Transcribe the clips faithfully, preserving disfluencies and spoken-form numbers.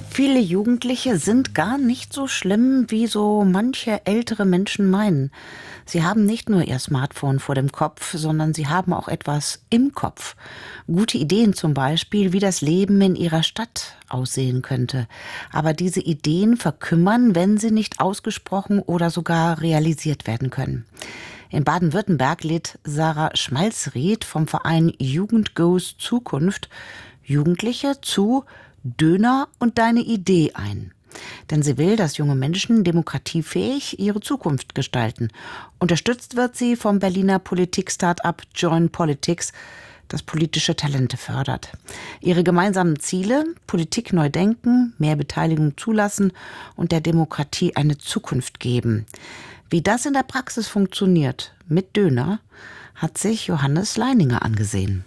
Viele Jugendliche sind gar nicht so schlimm, wie so manche ältere Menschen meinen. Sie haben nicht nur ihr Smartphone vor dem Kopf, sondern sie haben auch etwas im Kopf. Gute Ideen zum Beispiel, wie das Leben in ihrer Stadt aussehen könnte. Aber diese Ideen verkümmern, wenn sie nicht ausgesprochen oder sogar realisiert werden können. In Baden-Württemberg lädt Sarah Schmalzried vom Verein Jugend Goes Zukunft Jugendliche zu Döner und deine Idee ein. Denn sie will, dass junge Menschen demokratiefähig ihre Zukunft gestalten. Unterstützt wird sie vom Berliner Politik-Start-up Join Politics, das politische Talente fördert. Ihre gemeinsamen Ziele: Politik neu denken, mehr Beteiligung zulassen und der Demokratie eine Zukunft geben. Wie das in der Praxis funktioniert mit Döner, hat sich Johannes Leininger angesehen.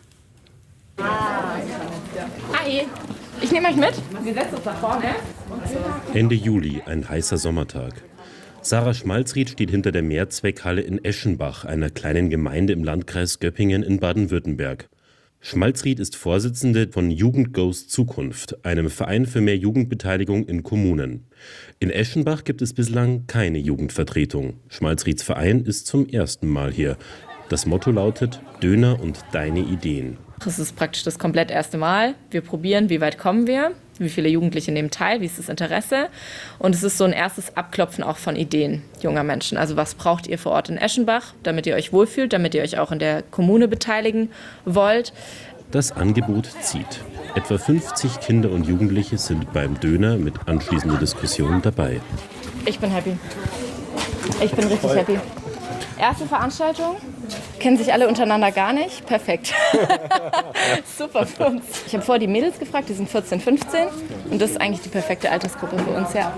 Hi, ich nehme euch mit. Wir setzen uns da vorne. Ende Juli, ein heißer Sommertag. Sarah Schmalzried steht hinter der Mehrzweckhalle in Eschenbach, einer kleinen Gemeinde im Landkreis Göppingen in Baden-Württemberg. Schmalzried ist Vorsitzende von Jugend Goes Zukunft, einem Verein für mehr Jugendbeteiligung in Kommunen. In Eschenbach gibt es bislang keine Jugendvertretung. Schmalzrieds Verein ist zum ersten Mal hier. Das Motto lautet: Döner und deine Ideen. Das ist praktisch das komplett erste Mal. Wir probieren, wie weit kommen wir, wie viele Jugendliche nehmen teil, wie ist das Interesse. Und es ist so ein erstes Abklopfen auch von Ideen junger Menschen. Also was braucht ihr vor Ort in Eschenbach, damit ihr euch wohlfühlt, damit ihr euch auch in der Kommune beteiligen wollt. Das Angebot zieht. Etwa fünfzig Kinder und Jugendliche sind beim Döner mit anschließender Diskussion dabei. Ich bin happy. Ich bin richtig Voll. happy. Erste Veranstaltung. Kennen sich alle untereinander gar nicht. Perfekt. Super für uns. Ich habe vorher die Mädels gefragt, die sind vierzehn, fünfzehn. Und das ist eigentlich die perfekte Altersgruppe für uns, ja.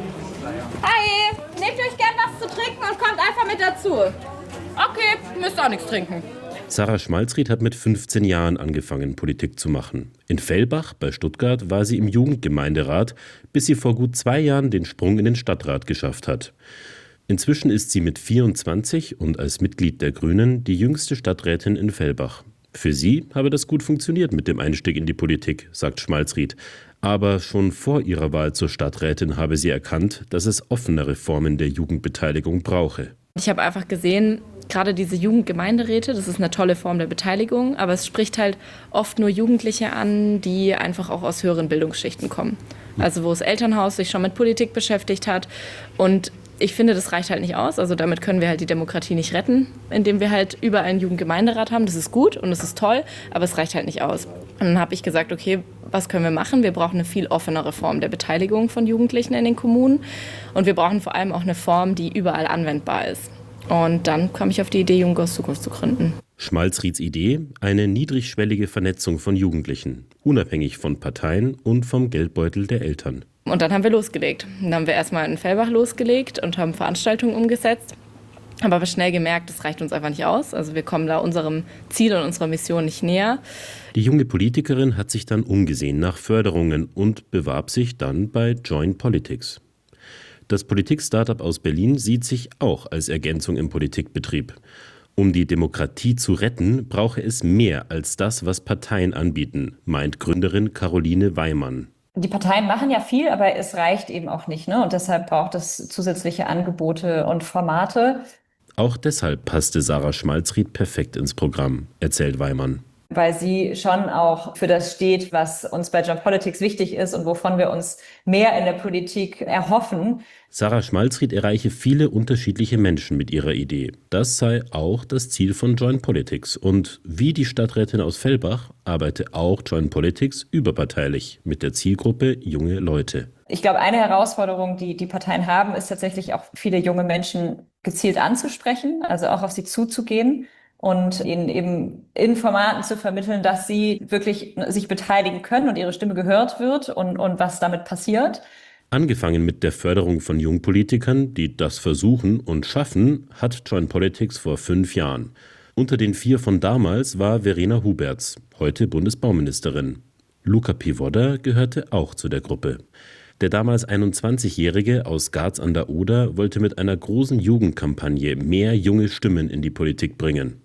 Hi, nehmt euch gern was zu trinken und kommt einfach mit dazu. Okay, müsst auch nichts trinken. Sarah Schmalzried hat mit fünfzehn Jahren angefangen, Politik zu machen. In Fellbach bei Stuttgart war sie im Jugendgemeinderat, bis sie vor gut zwei Jahren den Sprung in den Stadtrat geschafft hat. Inzwischen ist sie mit vierundzwanzig und als Mitglied der Grünen die jüngste Stadträtin in Fellbach. Für sie habe das gut funktioniert mit dem Einstieg in die Politik, sagt Schmalzried. Aber schon vor ihrer Wahl zur Stadträtin habe sie erkannt, dass es offenere Formen der Jugendbeteiligung brauche. Ich habe einfach gesehen, gerade diese Jugendgemeinderäte, das ist eine tolle Form der Beteiligung, aber es spricht halt oft nur Jugendliche an, die einfach auch aus höheren Bildungsschichten kommen. Also wo das Elternhaus sich schon mit Politik beschäftigt hat. Und ich finde, das reicht halt nicht aus. Also damit können wir halt die Demokratie nicht retten, indem wir halt überall einen Jugendgemeinderat haben. Das ist gut und das ist toll, aber es reicht halt nicht aus. Und dann habe ich gesagt, okay, was können wir machen? Wir brauchen eine viel offenere Form der Beteiligung von Jugendlichen in den Kommunen. Und wir brauchen vor allem auch eine Form, die überall anwendbar ist. Und dann kam ich auf die Idee, Jugend Goes Zukunft zu gründen. Schmalzrieds Idee: eine niedrigschwellige Vernetzung von Jugendlichen, unabhängig von Parteien und vom Geldbeutel der Eltern. Und dann haben wir losgelegt. Dann haben wir erstmal in Fellbach losgelegt und haben Veranstaltungen umgesetzt. Haben aber schnell gemerkt, das reicht uns einfach nicht aus. Also wir kommen da unserem Ziel und unserer Mission nicht näher. Die junge Politikerin hat sich dann umgesehen nach Förderungen und bewarb sich dann bei Join Politics. Das Politik-Startup aus Berlin sieht sich auch als Ergänzung im Politikbetrieb. Um die Demokratie zu retten, brauche es mehr als das, was Parteien anbieten, meint Gründerin Caroline Weimann. Die Parteien machen ja viel, aber es reicht eben auch nicht, ne? Und deshalb braucht es zusätzliche Angebote und Formate. Auch deshalb passte Sarah Schmalzried perfekt ins Programm, erzählt Weimann. Weil sie schon auch für das steht, was uns bei Join Politics wichtig ist und wovon wir uns mehr in der Politik erhoffen. Sarah Schmalzried erreiche viele unterschiedliche Menschen mit ihrer Idee. Das sei auch das Ziel von Join Politics. Und wie die Stadträtin aus Fellbach arbeite auch Join Politics überparteilich mit der Zielgruppe junge Leute. Ich glaube, eine Herausforderung, die die Parteien haben, ist tatsächlich auch viele junge Menschen gezielt anzusprechen, also auch auf sie zuzugehen und ihnen eben in Formaten zu vermitteln, dass sie wirklich sich beteiligen können und ihre Stimme gehört wird und, und was damit passiert. Angefangen mit der Förderung von Jungpolitikern, die das versuchen und schaffen, hat Join Politics vor fünf Jahren. Unter den vier von damals war Verena Huberts, heute Bundesbauministerin. Luca Pivodda gehörte auch zu der Gruppe. Der damals einundzwanzigjährige aus Garz an der Oder wollte mit einer großen Jugendkampagne mehr junge Stimmen in die Politik bringen.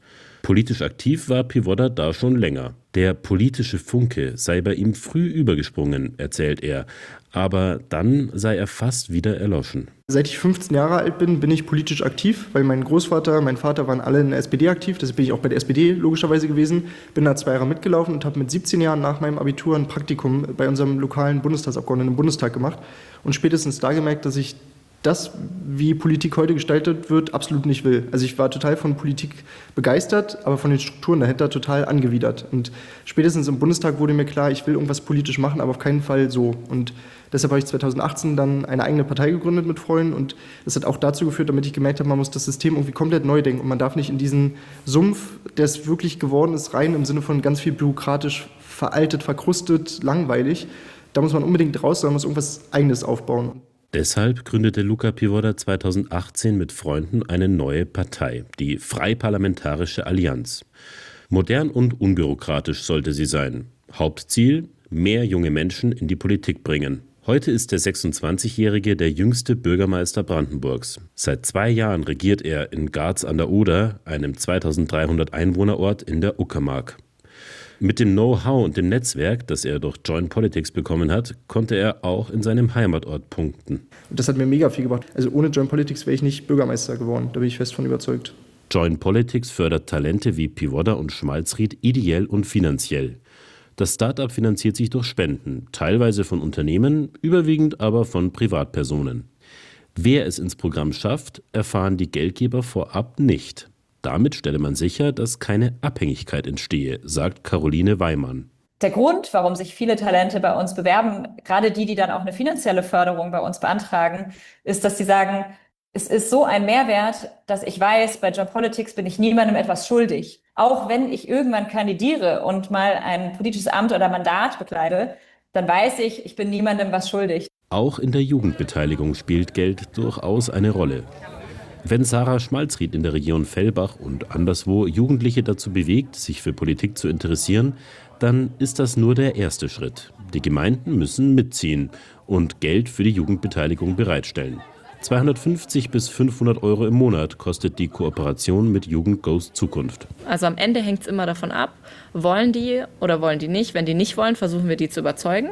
Politisch aktiv war Pivoda da schon länger. Der politische Funke sei bei ihm früh übergesprungen, erzählt er. Aber dann sei er fast wieder erloschen. Seit ich fünfzehn Jahre alt bin, bin ich politisch aktiv, weil mein Großvater, mein Vater waren alle in der S P D aktiv. Deshalb bin ich auch bei der S P D logischerweise gewesen. Bin da zwei Jahre mitgelaufen und habe mit siebzehn Jahren nach meinem Abitur ein Praktikum bei unserem lokalen Bundestagsabgeordneten im Bundestag gemacht. Und spätestens da gemerkt, dass ich das, wie Politik heute gestaltet wird, absolut nicht will. Also ich war total von Politik begeistert, aber von den Strukturen dahinter total angewidert. Und spätestens im Bundestag wurde mir klar, ich will irgendwas politisch machen, aber auf keinen Fall so. Und deshalb habe ich zweitausendachtzehn dann eine eigene Partei gegründet mit Freunden. Und das hat auch dazu geführt, damit ich gemerkt habe, man muss das System irgendwie komplett neu denken. Und man darf nicht in diesen Sumpf, der es wirklich geworden ist, rein im Sinne von ganz viel bürokratisch, veraltet, verkrustet, langweilig. Da muss man unbedingt raus, da muss irgendwas Eigenes aufbauen. Deshalb gründete Luca Pivoda zweitausendachtzehn mit Freunden eine neue Partei, die Freiparlamentarische Allianz. Modern und unbürokratisch sollte sie sein. Hauptziel: mehr junge Menschen in die Politik bringen. Heute ist der sechsundzwanzigjährige der jüngste Bürgermeister Brandenburgs. Seit zwei Jahren regiert er in Garz an der Oder, einem zweitausenddreihundert Einwohnerort in der Uckermark. Mit dem Know-how und dem Netzwerk, das er durch Join Politics bekommen hat, konnte er auch in seinem Heimatort punkten. Das hat mir mega viel gebracht. Also ohne Join Politics wäre ich nicht Bürgermeister geworden, da bin ich fest von überzeugt. Join Politics fördert Talente wie Pivoda und Schmalzried ideell und finanziell. Das Start-up finanziert sich durch Spenden, teilweise von Unternehmen, überwiegend aber von Privatpersonen. Wer es ins Programm schafft, erfahren die Geldgeber vorab nicht. Damit stelle man sicher, dass keine Abhängigkeit entstehe, sagt Caroline Weimann. Der Grund, warum sich viele Talente bei uns bewerben, gerade die, die dann auch eine finanzielle Förderung bei uns beantragen, ist, dass sie sagen, es ist so ein Mehrwert, dass ich weiß, bei Join Politics bin ich niemandem etwas schuldig. Auch wenn ich irgendwann kandidiere und mal ein politisches Amt oder Mandat bekleide, dann weiß ich, ich bin niemandem was schuldig. Auch in der Jugendbeteiligung spielt Geld durchaus eine Rolle. Wenn Sarah Schmalzried in der Region Fellbach und anderswo Jugendliche dazu bewegt, sich für Politik zu interessieren, dann ist das nur der erste Schritt. Die Gemeinden müssen mitziehen und Geld für die Jugendbeteiligung bereitstellen. zweihundertfünfzig bis fünfhundert Euro im Monat kostet die Kooperation mit Jugend Goes Zukunft. Also am Ende hängt es immer davon ab, wollen die oder wollen die nicht. Wenn die nicht wollen, versuchen wir die zu überzeugen.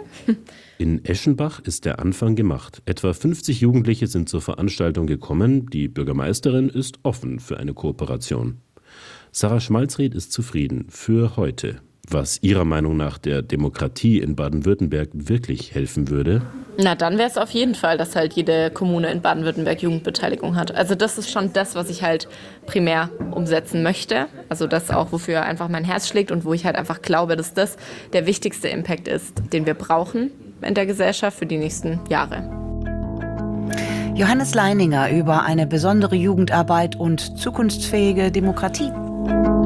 In Eschenbach ist der Anfang gemacht. Etwa fünfzig Jugendliche sind zur Veranstaltung gekommen. Die Bürgermeisterin ist offen für eine Kooperation. Sarah Schmalzried ist zufrieden für heute. Was ihrer Meinung nach der Demokratie in Baden-Württemberg wirklich helfen würde? Na, dann wäre es auf jeden Fall, dass halt jede Kommune in Baden-Württemberg Jugendbeteiligung hat. Also das ist schon das, was ich halt primär umsetzen möchte. Also das auch, wofür einfach mein Herz schlägt und wo ich halt einfach glaube, dass das der wichtigste Impact ist, den wir brauchen in der Gesellschaft für die nächsten Jahre. Johannes Leininger über eine besondere Jugendarbeit und zukunftsfähige Demokratie.